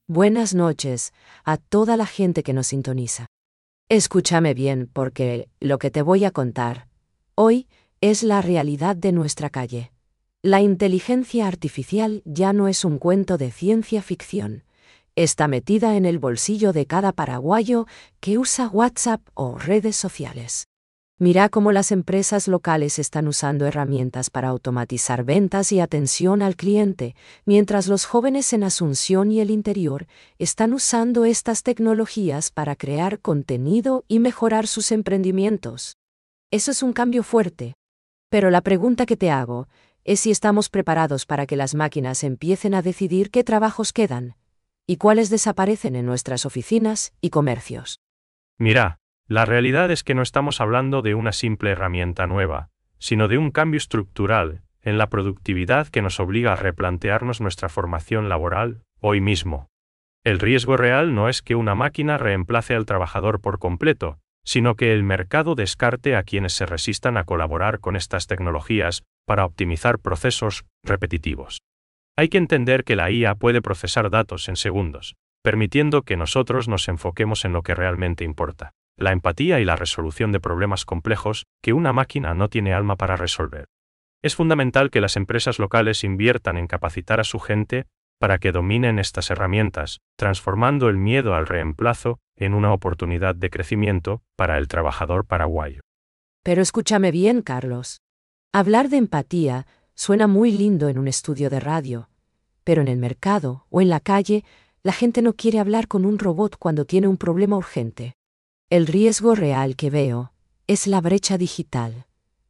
Buenas noches a toda la gente que nos sintoniza. Escúchame bien porque lo que te voy a contar hoy es la realidad de nuestra calle. La inteligencia artificial ya no es un cuento de ciencia ficción. Está metida en el bolsillo de cada paraguayo que usa WhatsApp o redes sociales. Mira cómo las empresas locales están usando herramientas para automatizar ventas y atención al cliente, mientras los jóvenes en Asunción y el interior están usando estas tecnologías para crear contenido y mejorar sus emprendimientos. Eso es un cambio fuerte. Pero la pregunta que te hago es si estamos preparados para que las máquinas empiecen a decidir qué trabajos quedan y cuáles desaparecen en nuestras oficinas y comercios. Mira, la realidad es que no estamos hablando de una simple herramienta nueva, sino de un cambio estructural en la productividad que nos obliga a replantearnos nuestra formación laboral hoy mismo. El riesgo real no es que una máquina reemplace al trabajador por completo, sino que el mercado descarte a quienes se resistan a colaborar con estas tecnologías para optimizar procesos repetitivos. Hay que entender que la IA puede procesar datos en segundos, permitiendo que nosotros nos enfoquemos en lo que realmente importa: la empatía y la resolución de problemas complejos que una máquina no tiene alma para resolver. Es fundamental que las empresas locales inviertan en capacitar a su gente para que dominen estas herramientas, transformando el miedo al reemplazo en una oportunidad de crecimiento para el trabajador paraguayo. Pero escúchame bien, Carlos. Hablar de empatía suena muy lindo en un estudio de radio, pero en el mercado o en la calle, la gente no quiere hablar con un robot cuando tiene un problema urgente. El riesgo real que veo es la brecha digital.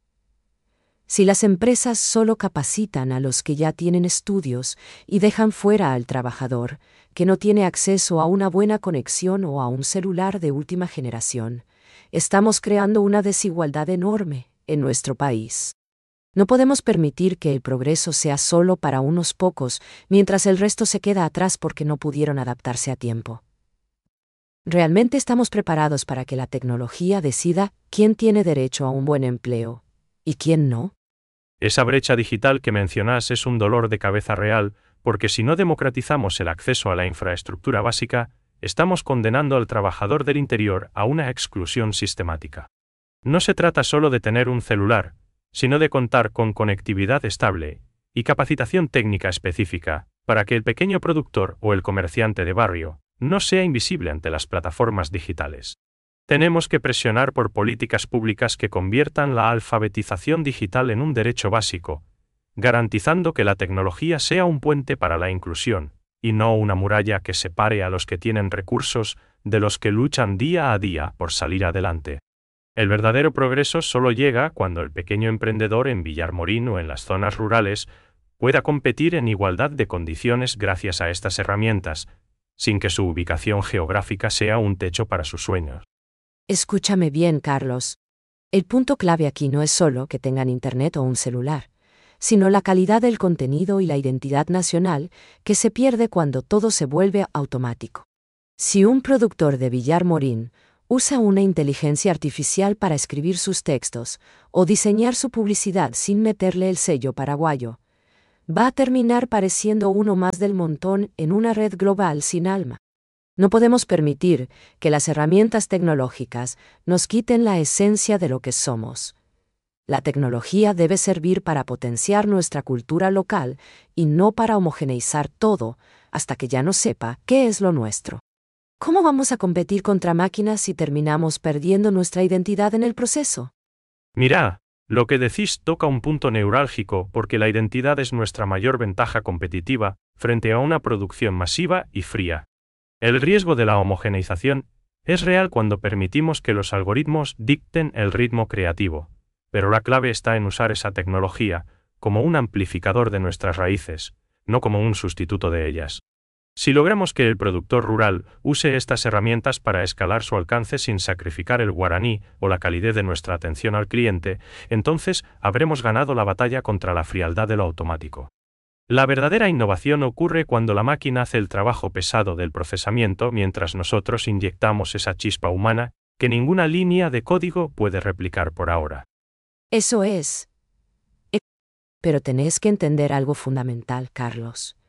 Si las empresas solo capacitan a los que ya tienen estudios y dejan fuera al trabajador, que no tiene acceso a una buena conexión o a un celular de última generación, estamos creando una desigualdad enorme en nuestro país. No podemos permitir que el progreso sea solo para unos pocos, mientras el resto se queda atrás porque no pudieron adaptarse a tiempo. ¿Realmente estamos preparados para que la tecnología decida quién tiene derecho a un buen empleo y quién no? Esa brecha digital que mencionas es un dolor de cabeza real, porque si no democratizamos el acceso a la infraestructura básica, estamos condenando al trabajador del interior a una exclusión sistemática. No se trata solo de tener un celular, sino de contar con conectividad estable y capacitación técnica específica para que el pequeño productor o el comerciante de barrio no sea invisible ante las plataformas digitales. Tenemos que presionar por políticas públicas que conviertan la alfabetización digital en un derecho básico, garantizando que la tecnología sea un puente para la inclusión, y no una muralla que separe a los que tienen recursos de los que luchan día a día por salir adelante. El verdadero progreso solo llega cuando el pequeño emprendedor en Villarmorín o en las zonas rurales pueda competir en igualdad de condiciones gracias a estas herramientas, sin que su ubicación geográfica sea un techo para sus sueños. Escúchame bien, Carlos. El punto clave aquí no es solo que tengan internet o un celular, sino la calidad del contenido y la identidad nacional que se pierde cuando todo se vuelve automático. Si un productor de Villarmorín usa una inteligencia artificial para escribir sus textos o diseñar su publicidad sin meterle el sello paraguayo, va a terminar pareciendo uno más del montón en una red global sin alma. No podemos permitir que las herramientas tecnológicas nos quiten la esencia de lo que somos. La tecnología debe servir para potenciar nuestra cultura local y no para homogeneizar todo hasta que ya no sepa qué es lo nuestro. ¿Cómo vamos a competir contra máquinas si terminamos perdiendo nuestra identidad en el proceso? Mira, lo que decís toca un punto neurálgico porque la identidad es nuestra mayor ventaja competitiva frente a una producción masiva y fría. El riesgo de la homogeneización es real cuando permitimos que los algoritmos dicten el ritmo creativo, pero la clave está en usar esa tecnología como un amplificador de nuestras raíces, no como un sustituto de ellas. Si logramos que el productor rural use estas herramientas para escalar su alcance sin sacrificar el guaraní o la calidez de nuestra atención al cliente, entonces habremos ganado la batalla contra la frialdad de lo automático. La verdadera innovación ocurre cuando la máquina hace el trabajo pesado del procesamiento mientras nosotros inyectamos esa chispa humana que ninguna línea de código puede replicar por ahora. Eso es. Pero tenés que entender algo fundamental, Carlos.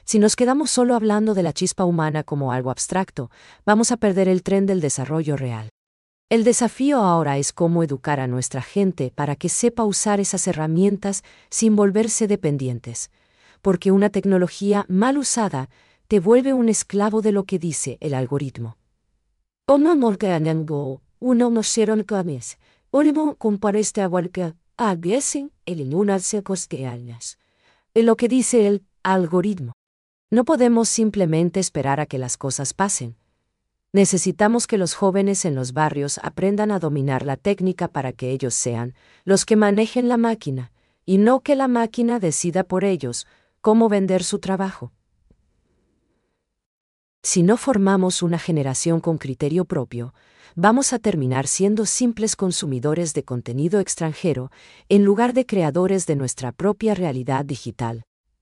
Si nos quedamos solo hablando de la chispa humana como algo abstracto, vamos a perder el tren del desarrollo real. El desafío ahora es cómo educar a nuestra gente para que sepa usar esas herramientas sin volverse dependientes, porque una tecnología mal usada te vuelve un esclavo de lo que dice el algoritmo. Uno no hicieron cambios. Olimo compareste a walka a biesen el unarse costeañas. Lo que dice el algoritmo. No podemos simplemente esperar a que las cosas pasen. Necesitamos que los jóvenes en los barrios aprendan a dominar la técnica para que ellos sean los que manejen la máquina, y no que la máquina decida por ellos cómo vender su trabajo. Si no formamos una generación con criterio propio, vamos a terminar siendo simples consumidores de contenido extranjero en lugar de creadores de nuestra propia realidad digital.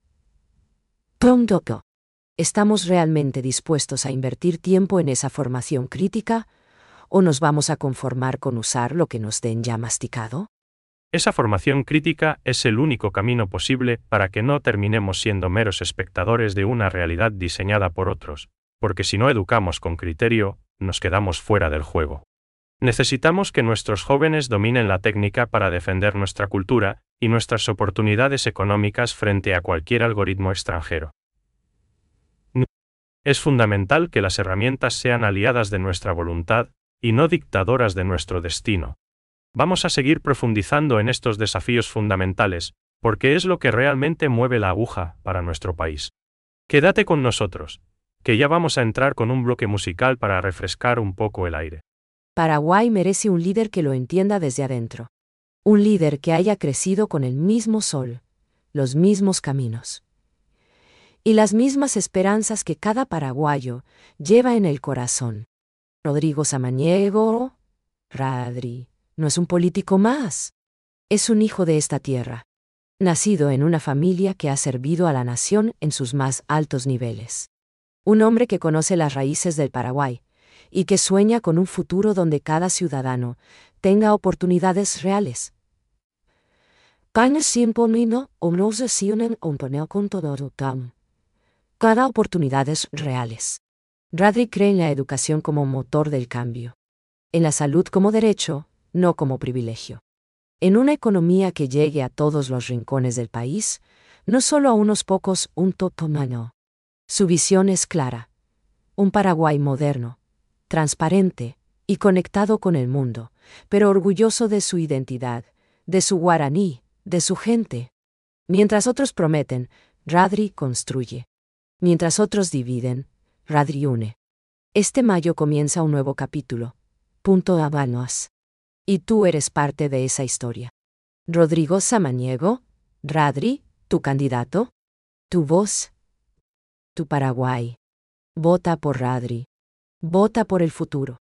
¿Estamos realmente dispuestos a invertir tiempo en esa formación crítica? ¿O nos vamos a conformar con usar lo que nos den ya masticado? Esa formación crítica es el único camino posible para que no terminemos siendo meros espectadores de una realidad diseñada por otros, porque si no educamos con criterio, nos quedamos fuera del juego. Necesitamos que nuestros jóvenes dominen la técnica para defender nuestra cultura y nuestras oportunidades económicas frente a cualquier algoritmo extranjero. Es fundamental que las herramientas sean aliadas de nuestra voluntad y no dictadoras de nuestro destino. Vamos a seguir profundizando en estos desafíos fundamentales, porque es lo que realmente mueve la aguja para nuestro país. Quédate con nosotros, que ya vamos a entrar con un bloque musical para refrescar un poco el aire. Paraguay merece un líder que lo entienda desde adentro. Un líder que haya crecido con el mismo sol, los mismos caminos y las mismas esperanzas que cada paraguayo lleva en el corazón. Rodrigo Samaniego, Radri, no es un político más. Es un hijo de esta tierra, nacido en una familia que ha servido a la nación en sus más altos niveles. Un hombre que conoce las raíces del Paraguay y que sueña con un futuro donde cada ciudadano tenga oportunidades reales. Cada oportunidades reales. Radri cree en la educación como motor del cambio. En la salud como derecho, no como privilegio. En una economía que llegue a todos los rincones del país, no solo a unos pocos, un totomano. Su visión es clara. Un Paraguay moderno, transparente y conectado con el mundo, pero orgulloso de su identidad, de su guaraní, de su gente. Mientras otros prometen, Radri construye. Mientras otros dividen, Radri une. Este mayo comienza un nuevo capítulo. Habanos. Y tú eres parte de esa historia. Rodrigo Samaniego, Radri, tu candidato, tu voz, tu Paraguay. Vota por Radri. Vota por el futuro.